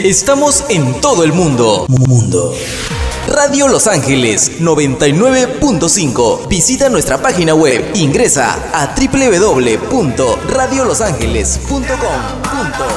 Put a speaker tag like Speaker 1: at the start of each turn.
Speaker 1: Estamos en todo el mundo. Radio Los Ángeles 99.5. Visita nuestra página web. Ingresa a www.radiolosangeles.com.